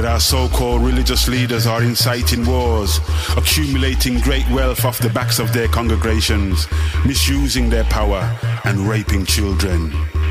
that our so-called religious leaders are inciting wars, accumulating great wealth off the backs of their congregations, misusing their power and raping children.